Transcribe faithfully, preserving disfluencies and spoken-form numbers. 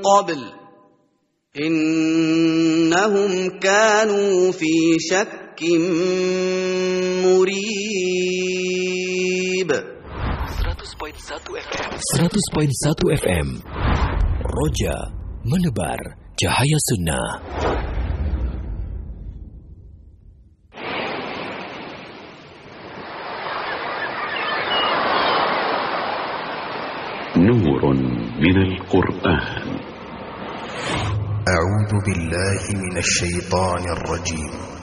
قبل إنهم كانوا في شك مريب. seratus koma satu F M seratus koma satu F M Roja menebar cahaya sunnah. نور من القرآن. أعوذ بالله من الشيطان الرجيم.